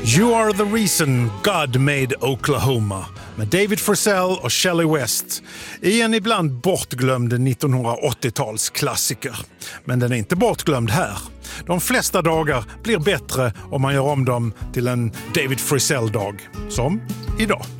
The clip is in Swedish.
You Are the Reason God Made Oklahoma med David Frizzell och Shelley West är en ibland bortglömd 1980-talsklassiker. Men den är inte bortglömd här. De flesta dagar blir bättre om man gör om dem till en David Frizzell-dag, som idag.